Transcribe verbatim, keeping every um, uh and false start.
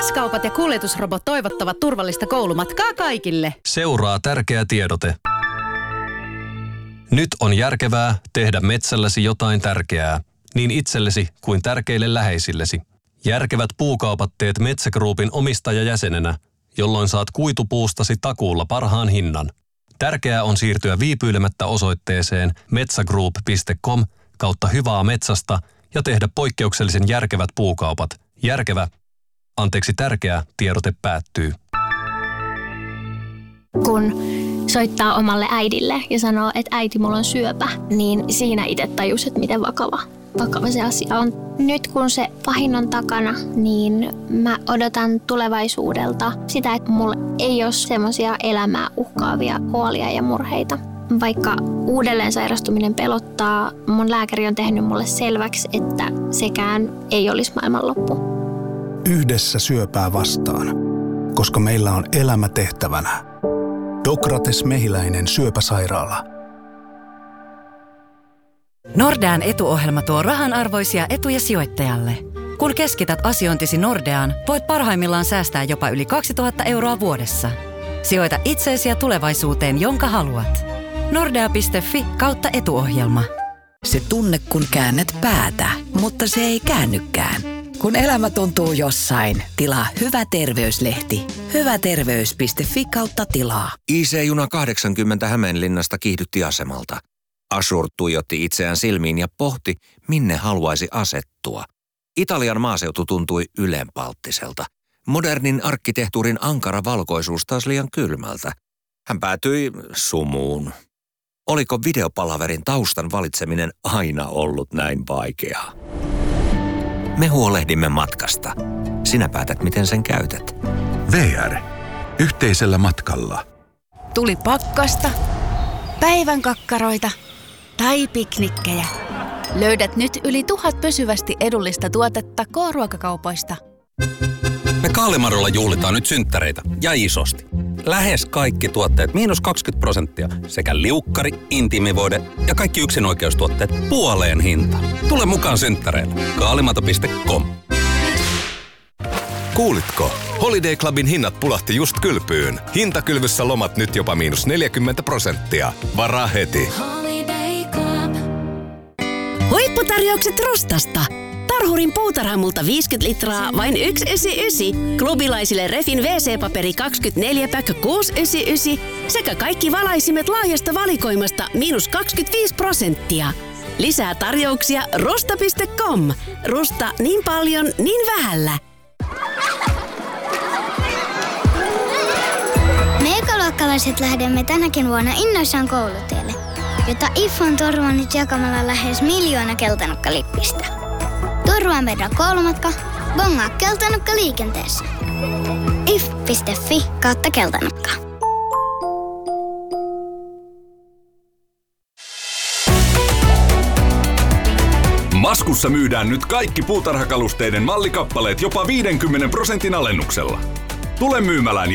X-kaupat ja kuljetusrobot toivottavat turvallista koulumatkaa kaikille. Seuraa tärkeä tiedote. Nyt on järkevää tehdä metsälläsi jotain tärkeää, niin itsellesi kuin tärkeille läheisillesi. Järkevät puukaupat teet Metsä Groupin omistajajäsenenä, jolloin saat kuitupuustasi takuulla parhaan hinnan. Tärkeää on siirtyä viipyilemättä osoitteeseen metsägroup piste com kautta hyvää metsästä ja tehdä poikkeuksellisen järkevät puukaupat. Järkevä, anteeksi tärkeä, tiedote päättyy. Kun soittaa omalle äidille ja sanoo, että äiti, mulla on syöpä, niin siinä itse tajus, että miten vakava, vakava se asia on. Nyt kun se pahin on takana, niin mä odotan tulevaisuudelta sitä, että mulla ei ole semmoisia elämää uhkaavia huolia ja murheita. Vaikka uudelleen sairastuminen pelottaa, mun lääkäri on tehnyt mulle selväksi, että sekään ei olisi maailmanloppu. Yhdessä syöpää vastaan, koska meillä on elämä tehtävänä. Dokrates Mehiläinen syöpäsairaala. Nordean etuohjelma tuo rahanarvoisia etuja sijoittajalle. Kun keskität asiointisi Nordeaan, voit parhaimmillaan säästää jopa yli kaksituhatta euroa vuodessa. Sijoita itseesi ja tulevaisuuteen, jonka haluat. Nordea piste fi kautta etuohjelma. Se tunne, kun käännät päätä, mutta se ei käännykään. Kun elämä tuntuu jossain, tilaa Hyvä terveyslehti. hyvä terveys piste fi kautta tilaa. I C-juna kahdeksankymmentä Hämeenlinnasta kiihdytti asemalta. Ashur tuijotti itseään silmiin ja pohti, minne haluaisi asettua. Italian maaseutu tuntui ylenpalttiselta. Modernin arkkitehtuurin ankara valkoisuus taas liian kylmältä. Hän päätyi sumuun. Oliko videopalaverin taustan valitseminen aina ollut näin vaikeaa? Me huolehdimme matkasta. Sinä päätät, miten sen käytät. V R. Yhteisellä matkalla. Tuli pakkasta, päivän kakkaroita tai piknikkejä. Löydät nyt yli tuhat pysyvästi edullista tuotetta K-ruokakaupoista. Me Kaalimarolla juhlitaan nyt synttäreitä ja isosti. Lähes kaikki tuotteet miinus kaksikymmentä prosenttia sekä liukkari, intiimivoide ja kaikki yksinoikeustuotteet puoleen hintaan. Tule mukaan synttäreille. Kaalimato piste com. Kuulitko? Holiday Clubin hinnat pulahti just kylpyyn. Hintakylvyssä lomat nyt jopa miinus neljäkymmentä prosenttia. Varaa heti. Huipputarjoukset Rustasta. Tarhurin puutarhamulta viisikymmentä litraa, vain yksi pilkku yhdeksänkymmentäyhdeksän. Klubilaisille Refin wee see-paperi kaksikymmentäneljä päkkö kuusi pilkku yhdeksänkymmentäyhdeksän. Sekä kaikki valaisimet laajasta valikoimasta miinus kaksikymmentäviisi prosenttia. Lisää tarjouksia rusta piste com. Rusta niin paljon, niin vähällä. Me ekaluokkalaiset lähdemme tänäkin vuonna innoissaan koulutielle, jota I F on turvannut jakamalla lähes miljoona keltanokka-lippistä. Turvaa meidän koulumatka, bongaa keltanokka liikenteessä. if piste fi kautta keltanokka. Maskussa myydään nyt kaikki puutarhakalusteiden mallikappaleet jopa viidenkymmenen prosentin alennuksella. Tule myymälään